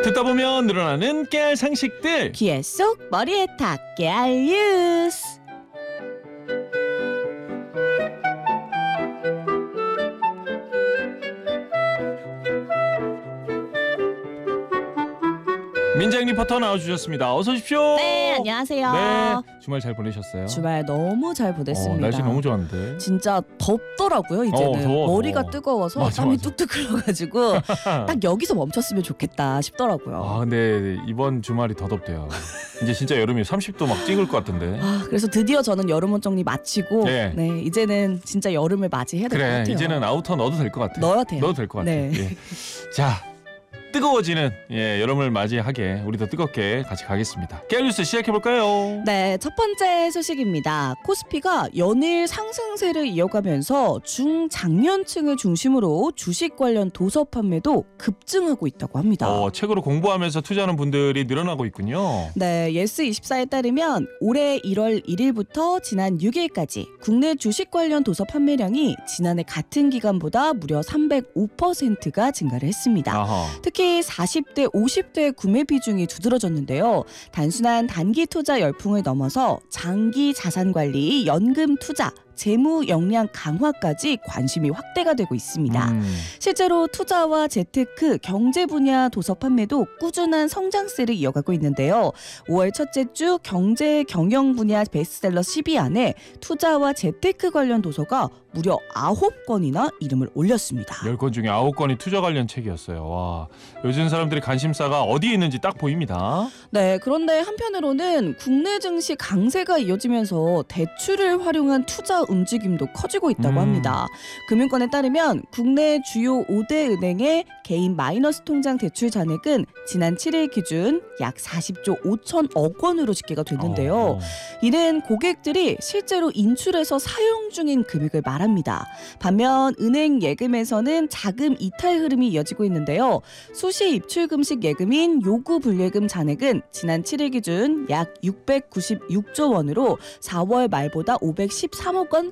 듣다 보면 늘어나는 깨알 상식들. 귀에 쏙 머리에 탁 깨알 뉴스. 민정 리포터 나와주셨습니다. 어서 오십시오. 네, 안녕하세요. 네, 주말 잘 보내셨어요? 주말 너무 잘 보냈습니다. 날씨 너무 좋았는데. 진짜 덥더라고요. 이제는 더워. 머리가 뜨거워서 맞아, 땀이 맞아. 뚝뚝 흘러가지고 딱 여기서 멈췄으면 좋겠다 싶더라고요. 아, 근데 이번 주말이 더 덥대요. 이제 진짜 여름이 30도 막 찍을 것 같은데. 그래서 드디어 저는 여름 옷 정리 마치고 네. 이제는 진짜 여름을 맞이해야 될 것 그래, 같아요. 이제는 아우터 넣어도 될 것 같아. 넣어야 돼요. 넣어도 될 것 같아. 네. 예. 자, 뜨거워지는 여름을 맞이하게 우리도 뜨겁게 같이 가겠습니다. 깨알 뉴스 시작해볼까요? 네, 첫 번째 소식입니다. 코스피가 연일 상승세를 이어가면서 중장년층을 중심으로 주식 관련 도서 판매도 급증하고 있다고 합니다. 책으로 공부하면서 투자하는 분들이 늘어나고 있군요. 네, 예스24에 따르면 올해 1월 1일부터 지난 6일까지 국내 주식 관련 도서 판매량이 지난해 같은 기간보다 무려 305%가 증가를 했습니다. 아하. 특히 40대, 50대의 구매 비중이 두드러졌는데요. 단순한 단기 투자 열풍을 넘어서 장기 자산 관리, 연금 투자, 재무 역량 강화까지 관심이 확대가 되고 있습니다. 실제로 투자와 재테크, 경제 분야 도서 판매도 꾸준한 성장세를 이어가고 있는데요. 5월 첫째 주 경제 경영 분야 베스트셀러 10위 안에 투자와 재테크 관련 도서가 무려 9권이나 이름을 올렸습니다. 10권 중에 9권이 투자 관련 책이었어요. 와, 요즘 사람들의 관심사가 어디에 있는지 딱 보입니다. 네, 그런데 한편으로는 국내 증시 강세가 이어지면서 대출을 활용한 투자 움직임도 커지고 있다고 합니다. 금융권에 따르면 국내 주요 5대 은행의 개인 마이너스 통장 대출 잔액은 지난 7일 기준 약 40조 5천억 원으로 집계가 됐는데요. 이는 고객들이 실제로 인출해서 사용 중인 금액을 말합니다. 반면 은행 예금에서는 자금 이탈 흐름이 이어지고 있는데요. 수시 입출 금식 예금인 요구 불예금 잔액은 지난 7일 기준 약 696조 원으로 4월 말보다 513억 원